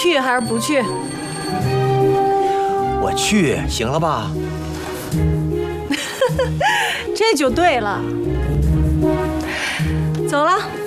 去还是不去？ 我去，行了吧？ 这就对了。走了。